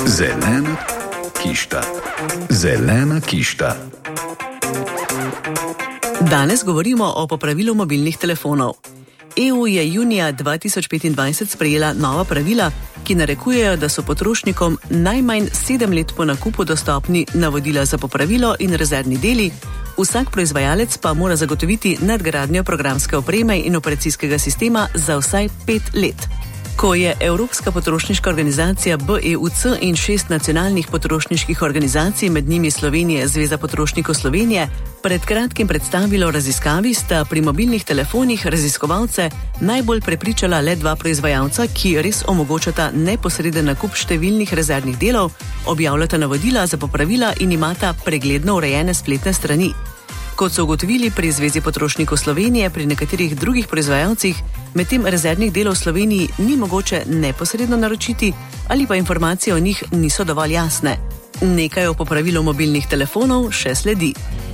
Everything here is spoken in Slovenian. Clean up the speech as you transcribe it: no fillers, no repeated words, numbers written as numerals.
Zelena kišta. Zelena kišta. Danes govorimo o popravilu mobilnih telefonov. EU je junija 2025 sprejela nova pravila, ki narekujejo, da so potrošnikom najmanj 7 let po nakupu dostopni navodila za popravilo in rezervni deli, vsak proizvajalec pa mora zagotoviti nadgradnjo programske opreme in operacijskega sistema za vsaj 5 let. Ko je Evropska potrošniška organizacija BEUC in 6 nacionalnih potrošniških organizacij, med njimi Slovenije, Zveza potrošnikov Slovenije, pred kratkim predstavilo raziskavi, sta pri mobilnih telefonih raziskovalce najbolj prepričala le 2 proizvajalca, ki res omogočata neposreden nakup številnih rezervnih delov, objavljata navodila za popravila in imata pregledno urejene spletne strani. Kot so ugotovili pri Zvezi potrošnikov Slovenije, pri nekaterih drugih proizvajalcih, medtem rezervnih delov v Sloveniji ni mogoče neposredno naročiti ali pa informacije o njih niso dovolj jasne. Nekaj o popravilu mobilnih telefonov še sledi.